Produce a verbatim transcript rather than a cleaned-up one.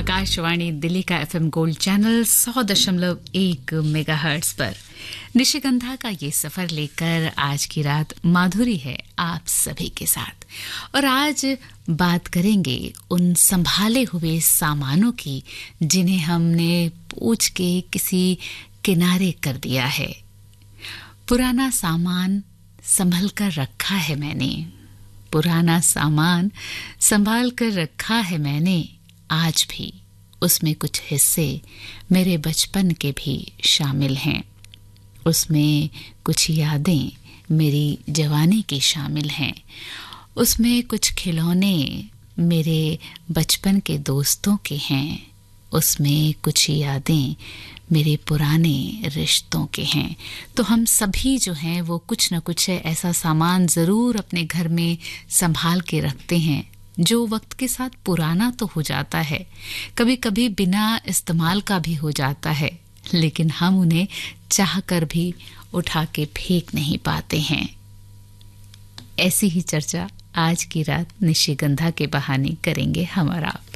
आकाशवाणी दिल्ली का FM gold channel सौ दशमलव एक मेगाहर्ट्ज पर निशिगंधा का ये सफर लेकर आज की रात माधुरी है आप सभी के साथ। और आज बात करेंगे उन संभाले हुए सामानों की जिन्हें हमने पूछ के किसी किनारे कर दिया है। पुराना सामान संभल कर रखा है मैंने, पुराना सामान संभाल कर रखा है मैंने, आज भी उसमें कुछ हिस्से मेरे बचपन के भी शामिल हैं, उसमें कुछ यादें मेरी जवानी की शामिल हैं, उसमें कुछ खिलौने मेरे बचपन के दोस्तों के हैं, उसमें कुछ यादें मेरे पुराने रिश्तों के हैं। तो हम सभी जो हैं वो कुछ न कुछ ऐसा सामान ज़रूर अपने घर में संभाल के रखते हैं जो वक्त के साथ पुराना तो हो जाता है, कभी कभी बिना इस्तेमाल का भी हो जाता है, लेकिन हम उन्हें चाह कर भी उठा के फेंक नहीं पाते हैं। ऐसी ही चर्चा आज की रात निशिगंधा के बहाने करेंगे हम और आप।